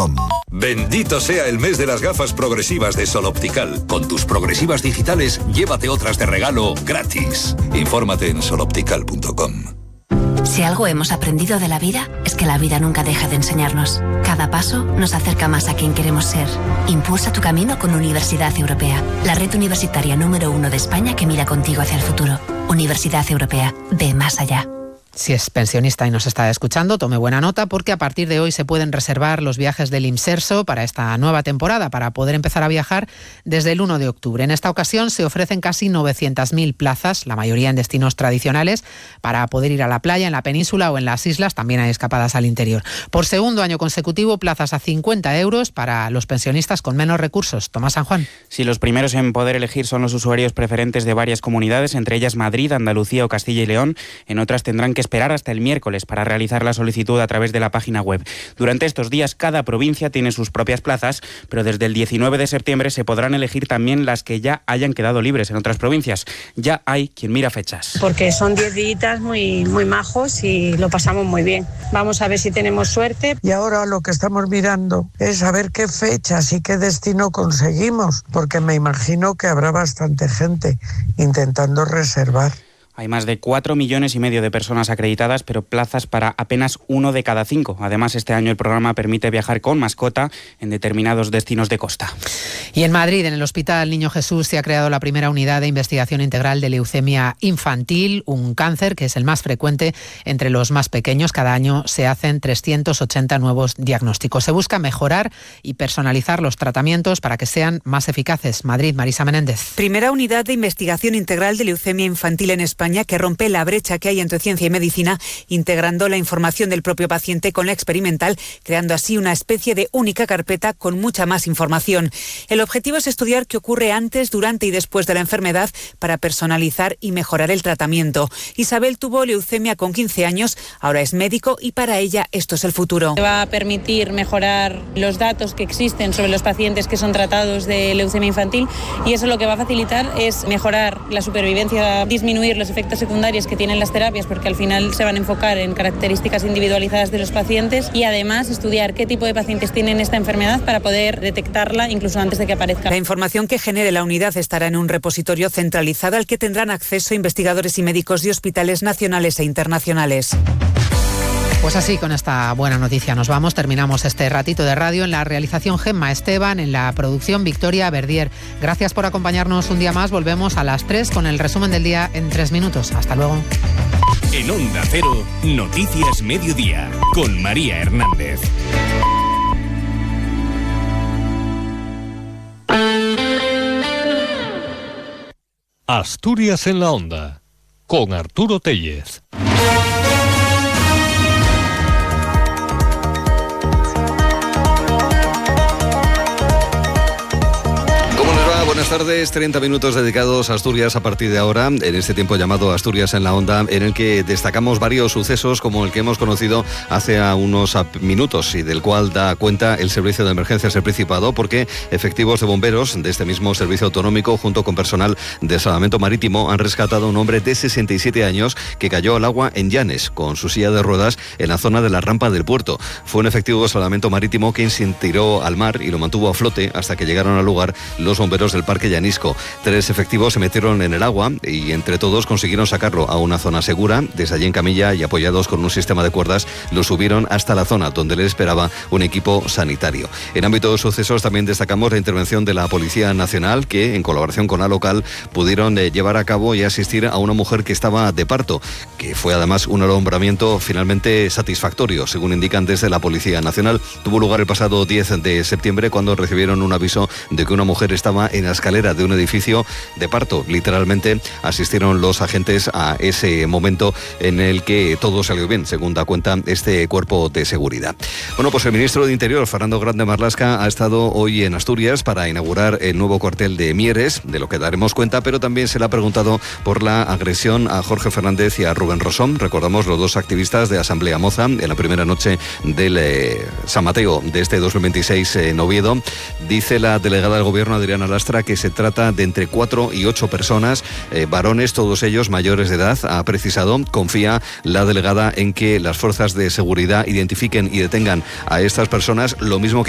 soloptical.com. Bendito sea el mes de las gafas progresivas de Sol Optical. Con tus progresivas digitales, llévate otras de regalo gratis. Infórmate en soloptical.com. Si algo hemos aprendido de la vida, es que la vida nunca deja de enseñarnos. Cada paso nos acerca más a quien queremos ser. Impulsa tu camino con Universidad Europea, la red universitaria número 1 de España que mira contigo hacia el futuro. Universidad Europea, ve más allá. Si es pensionista y nos está escuchando, tome buena nota porque a partir de hoy se pueden reservar los viajes del Imserso para esta nueva temporada, para poder empezar a viajar desde el 1 de octubre. En esta ocasión se ofrecen casi 900.000 plazas, la mayoría en destinos tradicionales, para poder ir a la playa en la península o en las islas. También hay escapadas al interior. Por segundo año consecutivo, plazas a 50 euros para los pensionistas con menos recursos. Tomás San Juan. Sí, los primeros en poder elegir son los usuarios preferentes de varias comunidades, entre ellas Madrid, Andalucía o Castilla y León. En otras tendrán que esperar hasta el miércoles para realizar la solicitud a través de la página web. Durante estos días cada provincia tiene sus propias plazas, pero desde el 19 de septiembre se podrán elegir también las que ya hayan quedado libres en otras provincias. Ya hay quien mira fechas. Porque son 10 días muy majos y lo pasamos muy bien. Vamos a ver si tenemos suerte. Y ahora lo que estamos mirando es saber qué fechas y qué destino conseguimos, porque me imagino que habrá bastante gente intentando reservar. Hay más de 4,5 millones de personas acreditadas, pero plazas para apenas 1 de cada 5. Además, este año el programa permite viajar con mascota en determinados destinos de costa. Y en Madrid, en el Hospital Niño Jesús, se ha creado la primera unidad de investigación integral de leucemia infantil, un cáncer que es el más frecuente entre los más pequeños. Cada año se hacen 380 nuevos diagnósticos. Se busca mejorar y personalizar los tratamientos para que sean más eficaces. Madrid, Marisa Menéndez. Primera unidad de investigación integral de leucemia infantil en España, que rompe la brecha que hay entre ciencia y medicina, integrando la información del propio paciente con la experimental, creando así una especie de única carpeta con mucha más información. El objetivo es estudiar qué ocurre antes, durante y después de la enfermedad para personalizar y mejorar el tratamiento. Isabel tuvo leucemia con 15 años, ahora es médico y para ella esto es el futuro. Va a permitir mejorar los datos que existen sobre los pacientes que son tratados de leucemia infantil y eso lo que va a facilitar es mejorar la supervivencia, disminuir los efectos secundarios que tienen las terapias, porque al final se van a enfocar en características individualizadas de los pacientes y además estudiar qué tipo de pacientes tienen esta enfermedad para poder detectarla incluso antes de que aparezca. La información que genere la unidad estará en un repositorio centralizado al que tendrán acceso investigadores y médicos de hospitales nacionales e internacionales. Pues así, con esta buena noticia nos vamos. Terminamos este ratito de radio. En la realización Gemma Esteban, en la producción Victoria Verdier. Gracias por acompañarnos un día más. Volvemos a las 3 con el resumen del día en 3 minutos. Hasta luego. En Onda Cero, Noticias Mediodía, con María Hernández. Asturias en la Onda, con Arturo Tellez. Buenas tardes, 30 minutos dedicados a Asturias a partir de ahora, en este tiempo llamado Asturias en la Onda, en el que destacamos varios sucesos como el que hemos conocido hace unos minutos y del cual da cuenta el Servicio de Emergencias del Principado, porque efectivos de bomberos de este mismo servicio autonómico, junto con personal de salvamento marítimo, han rescatado a un hombre de 67 años que cayó al agua en Llanes, con su silla de ruedas en la zona de la rampa del puerto. Fue un efectivo de salvamento marítimo quien se tiró al mar y lo mantuvo a flote hasta que llegaron al lugar los bomberos del Parque Llanisco. 3 efectivos se metieron en el agua y entre todos consiguieron sacarlo a una zona segura. Desde allí en camilla y apoyados con un sistema de cuerdas lo subieron hasta la zona donde le esperaba un equipo sanitario. En ámbito de sucesos también destacamos la intervención de la Policía Nacional, que en colaboración con la local pudieron llevar a cabo y asistir a una mujer que estaba de parto, que fue además un alumbramiento finalmente satisfactorio, según indican desde la Policía Nacional. Tuvo lugar el pasado 10 de septiembre cuando recibieron un aviso de que una mujer estaba en la escalera de un edificio de parto. Literalmente asistieron los agentes a ese momento en el que todo salió bien, según da cuenta este cuerpo de seguridad. Bueno, pues el ministro de Interior, Fernando Grande Marlaska, ha estado hoy en Asturias para inaugurar el nuevo cuartel de Mieres, de lo que daremos cuenta, pero también se le ha preguntado por la agresión a Jorge Fernández y a Rubén Rosón. Recordamos los dos activistas de Asamblea Moza en la primera noche del San Mateo de este 2026 en Oviedo. Dice la delegada del Gobierno, Adriana Lastra, que se trata de entre 4 y 8 personas, varones, todos ellos mayores de edad. Ha precisado, confía la delegada en que las fuerzas de seguridad identifiquen y detengan a estas personas, lo mismo que